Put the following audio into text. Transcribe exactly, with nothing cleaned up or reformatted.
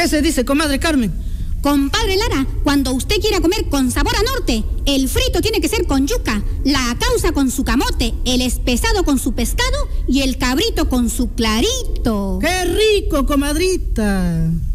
¿Qué se dice, comadre Carmen? Compadre Lara, cuando usted quiera comer con sabor a norte, el frito tiene que ser con yuca, la causa con su camote, el espesado con su pescado y el cabrito con su clarito. ¡Qué rico, comadrita!